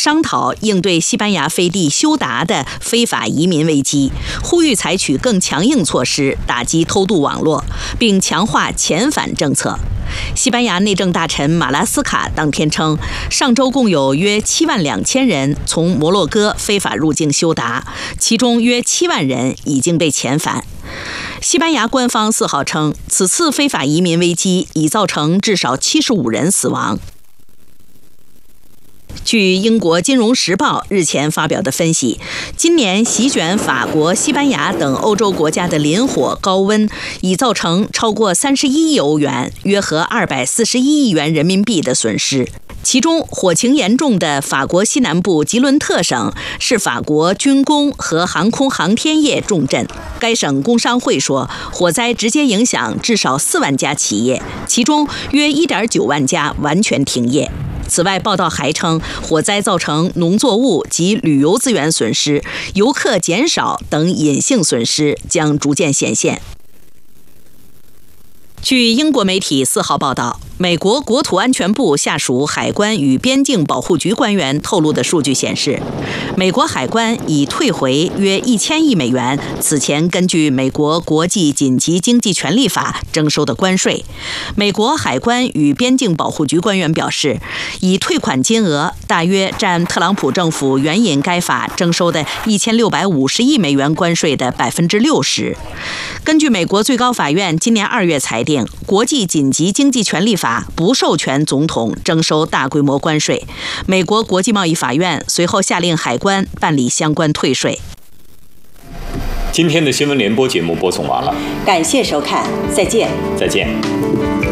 商讨应对西班牙飞地休达的非法移民危机，呼吁采取更强硬措施打击偷渡网络，并强化遣返政策。西班牙内政大臣马拉斯卡当天称，上周共有约72000人从摩洛哥非法入境休达，其中约7万人已经被遣返。西班牙官方4号称，此次非法移民危机已造成至少75人死亡。据英国《金融时报》日前发表的分析，今年席卷法国、西班牙等欧洲国家的林火高温已造成超过31亿欧元，约合241亿元人民币的损失。其中，火情严重的法国西南部吉伦特省是法国军工和航空航天业重镇。该省工商会说，火灾直接影响至少4万家企业，其中约1.9万家完全停业。此外，报道还称，火灾造成农作物及旅游资源损失、游客减少等隐性损失将逐渐显现。据英国媒体4号报道，美国国土安全部下属海关与边境保护局官员透露的数据显示，美国海关已退回约1000亿美元此前根据美国国际紧急经济权利法征收的关税。美国海关与边境保护局官员表示，已退款金额大约占特朗普政府援引该法征收的1650亿美元关税的60%。根据美国最高法院今年2月裁定，国际紧急经济权利法不授权总统征收大规模关税。美国国际贸易法院随后下令海关办理相关退税。 今天的新闻联播节目播送完了， 感谢收看，再见。 再见。